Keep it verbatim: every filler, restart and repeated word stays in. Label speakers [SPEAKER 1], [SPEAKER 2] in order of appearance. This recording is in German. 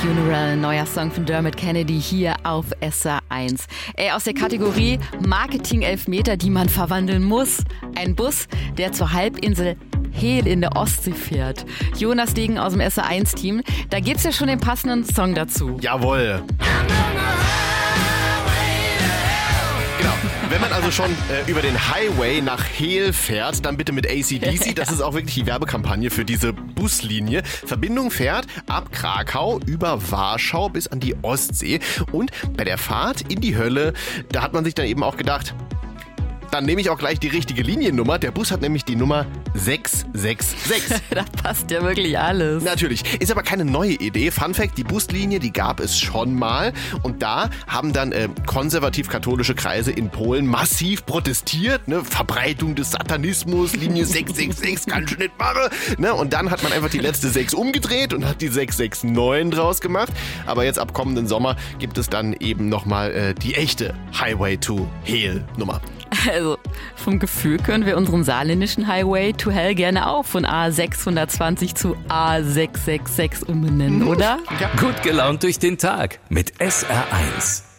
[SPEAKER 1] Funeral, neuer Song von Dermot Kennedy hier auf S R eins. Ey, aus der Kategorie Marketing-Elfmeter, die man verwandeln muss. Ein Bus, der zur Halbinsel Hel in der Ostsee fährt. Jonas Degen aus dem S R eins Team, da gibt's ja schon den passenden Song dazu.
[SPEAKER 2] Jawohl. Genau. Wenn man also schon äh, über den Highway nach Hel fährt, dann bitte mit A C D C. Das ist auch wirklich die Werbekampagne für diese Buslinie. Verbindung fährt ab Krakau über Warschau bis an die Ostsee. Und bei der Fahrt in die Hölle, da hat man sich dann eben auch gedacht, dann nehme ich auch gleich die richtige Liniennummer. Der Bus hat nämlich die Nummer sechs sechs sechs.
[SPEAKER 1] Da passt ja wirklich alles.
[SPEAKER 2] Natürlich. Ist aber keine neue Idee. Fun Fact, die Buslinie, die gab es schon mal. Und da haben dann äh, konservativ-katholische Kreise in Polen massiv protestiert. Ne? Verbreitung des Satanismus, Linie sechs sechs sechs, kann ich nicht machen. Ne? Und dann hat man einfach die letzte sechs umgedreht und hat die sechs sechs neun draus gemacht. Aber jetzt ab kommenden Sommer gibt es dann eben nochmal äh, die echte Highway to Hel Nummer.
[SPEAKER 1] Also vom Gefühl können wir unseren saarländischen Highway to Hell gerne auch von A sechshundertzwanzig zu A sechs sechs sechs umbenennen, oder?
[SPEAKER 3] Ja. Gut gelaunt durch den Tag mit S R eins.